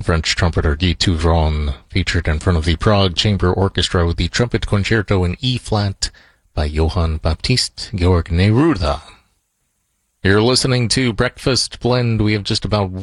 French trumpeter Guy Touron, featured in front of the Prague Chamber Orchestra with the Trumpet Concerto in E-flat by Johann Baptist Georg Neruda. You're listening to Breakfast Blend. We have just about